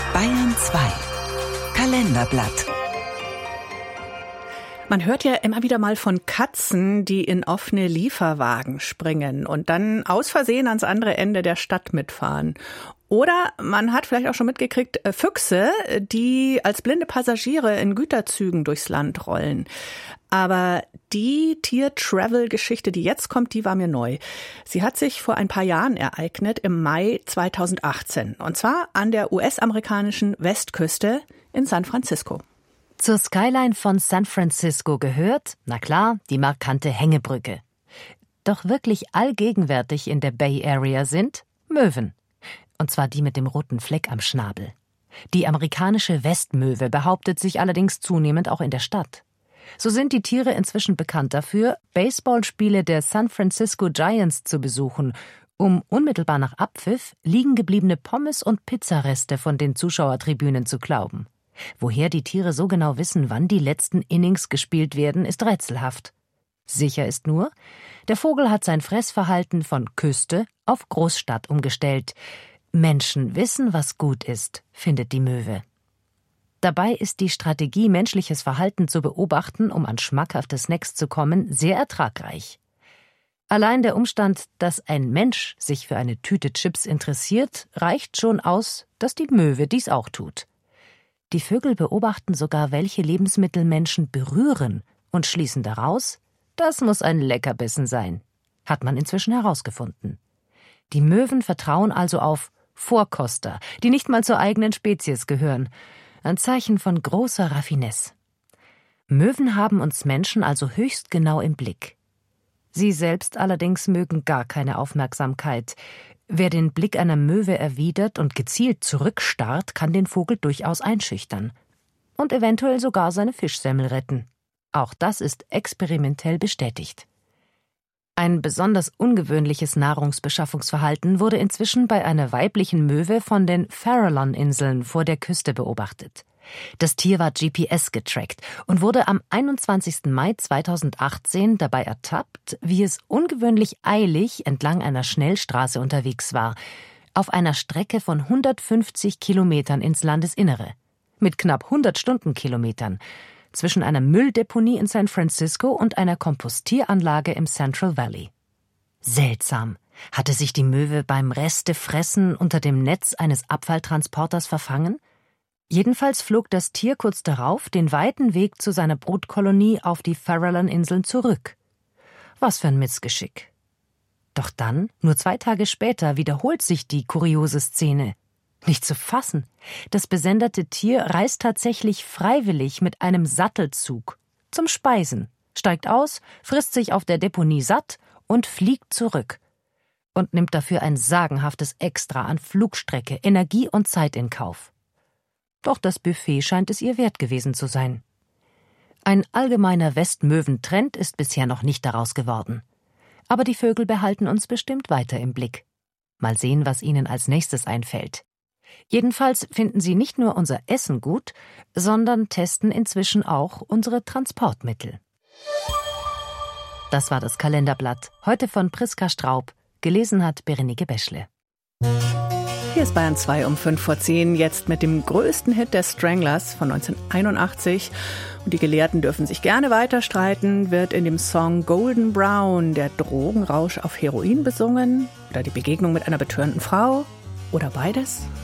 Bayern 2 Kalenderblatt. Man hört ja immer wieder mal von Katzen, die in offene Lieferwagen springen und dann aus Versehen ans andere Ende der Stadt mitfahren. Oder man hat vielleicht auch schon mitgekriegt, Füchse, die als blinde Passagiere in Güterzügen durchs Land rollen. Aber die Tier-Travel-Geschichte, die jetzt kommt, die war mir neu. Sie hat sich vor ein paar Jahren ereignet, im Mai 2018. Und zwar an der US-amerikanischen Westküste in San Francisco. Zur Skyline von San Francisco gehört, na klar, die markante Hängebrücke. Doch wirklich allgegenwärtig in der Bay Area sind Möwen. Und zwar die mit dem roten Fleck am Schnabel. Die amerikanische Westmöwe behauptet sich allerdings zunehmend auch in der Stadt. So sind die Tiere inzwischen bekannt dafür, Baseballspiele der San Francisco Giants zu besuchen, um unmittelbar nach Abpfiff liegen gebliebene Pommes und Pizzareste von den Zuschauertribünen zu klauben. Woher die Tiere so genau wissen, wann die letzten Innings gespielt werden, ist rätselhaft. Sicher ist nur, der Vogel hat sein Fressverhalten von Küste auf Großstadt umgestellt. Menschen wissen, was gut ist, findet die Möwe. Dabei ist die Strategie, menschliches Verhalten zu beobachten, um an schmackhafte Snacks zu kommen, sehr ertragreich. Allein der Umstand, dass ein Mensch sich für eine Tüte Chips interessiert, reicht schon aus, dass die Möwe dies auch tut. Die Vögel beobachten sogar, welche Lebensmittel Menschen berühren und schließen daraus, das muss ein Leckerbissen sein. Hat man inzwischen herausgefunden. Die Möwen vertrauen also auf Vorkoster, die nicht mal zur eigenen Spezies gehören. Ein Zeichen von großer Raffinesse. Möwen haben uns Menschen also höchst genau im Blick. Sie selbst allerdings mögen gar keine Aufmerksamkeit. Wer den Blick einer Möwe erwidert und gezielt zurückstarrt, kann den Vogel durchaus einschüchtern. Und eventuell sogar seine Fischsemmel retten. Auch das ist experimentell bestätigt. Ein besonders ungewöhnliches Nahrungsbeschaffungsverhalten wurde inzwischen bei einer weiblichen Möwe von den Farallon-Inseln vor der Küste beobachtet. Das Tier war GPS getrackt und wurde am 21. Mai 2018 dabei ertappt, wie es ungewöhnlich eilig entlang einer Schnellstraße unterwegs war, auf einer Strecke von 150 Kilometern ins Landesinnere, mit knapp 100 Stundenkilometern, zwischen einer Mülldeponie in San Francisco und einer Kompostieranlage im Central Valley. Seltsam. Hatte sich die Möwe beim Restefressen unter dem Netz eines Abfalltransporters verfangen? Jedenfalls flog das Tier kurz darauf den weiten Weg zu seiner Brutkolonie auf die Farallon-Inseln zurück. Was für ein Missgeschick. Doch dann, nur 2 Tage später, wiederholt sich die kuriose Szene. Nicht zu fassen. Das besendet Tier reist tatsächlich freiwillig mit einem Sattelzug zum Speisen, steigt aus, frisst sich auf der Deponie satt und fliegt zurück. Und nimmt dafür ein sagenhaftes Extra an Flugstrecke, Energie und Zeit in Kauf. Doch das Buffet scheint es ihr wert gewesen zu sein. Ein allgemeiner Westmöwentrend ist bisher noch nicht daraus geworden. Aber die Vögel behalten uns bestimmt weiter im Blick. Mal sehen, was ihnen als nächstes einfällt. Jedenfalls finden sie nicht nur unser Essen gut, sondern testen inzwischen auch unsere Transportmittel. Das war das Kalenderblatt, heute von Priska Straub. Gelesen hat Berenike Beschle. Hier ist Bayern 2 um 5:10, jetzt mit dem größten Hit der Stranglers von 1981. Und die Gelehrten dürfen sich gerne weiter streiten, wird in dem Song Golden Brown der Drogenrausch auf Heroin besungen oder die Begegnung mit einer betörenden Frau oder beides?